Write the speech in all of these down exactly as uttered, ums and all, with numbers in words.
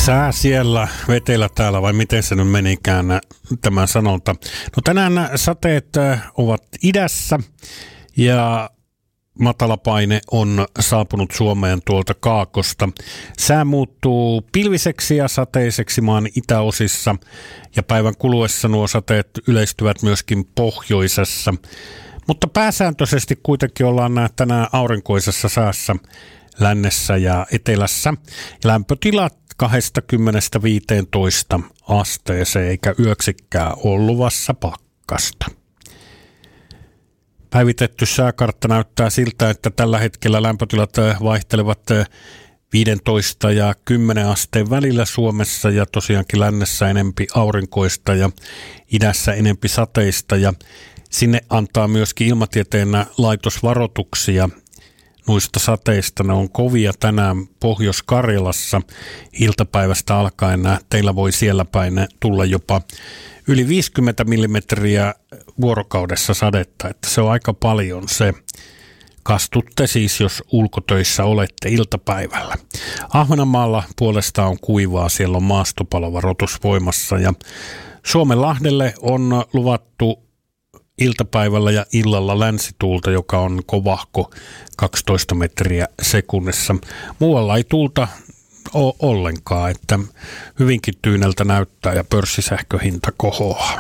Sää siellä, veteillä täällä, vai miten se nyt menikään tämä sanonta. No tänään sateet ovat idässä ja matalapaine on saapunut Suomeen tuolta kaakosta. Sää muuttuu pilviseksi ja sateiseksi maan itäosissa ja päivän kuluessa nuo sateet yleistyvät myöskin pohjoisessa. Mutta pääsääntöisesti kuitenkin ollaan tänään aurinkoisessa säässä lännessä ja etelässä. Lämpötilat kaksikymmentä viisitoista asteeseen eikä yöksikään ole luvassa pakkasta. Päivitetty sääkartta näyttää siltä, että tällä hetkellä lämpötilat vaihtelevat viisitoista ja kymmenen asteen välillä Suomessa ja tosiaankin lännessä enempi aurinkoista ja idässä enempi sateista ja sinne antaa myöskin ilmatieteen laitos varoituksia noista sateista. Ne on kovia tänään Pohjois-Karjalassa iltapäivästä alkaen. Teillä voi siellä päin tulla jopa yli viisikymmentä millimetriä vuorokaudessa sadetta, että se on aika paljon se. Kastutte siis, jos ulkotöissä olette iltapäivällä. Ahvenanmaalla puolestaan on kuivaa, siellä on maastopalovaroitus voimassa ja Suomenlahdelle on luvattu iltapäivällä ja illalla länsituulta, joka on kovahko kaksitoista metriä sekunnissa. Muualla ei tuulta ole ollenkaan, että hyvinkin tyyneltä näyttää ja pörssisähköhinta kohoaa.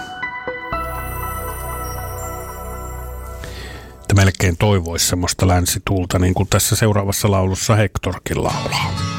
Että melkein toivoisi semmoista länsituulta, niin kuin tässä seuraavassa laulussa Hectorkin laulaa.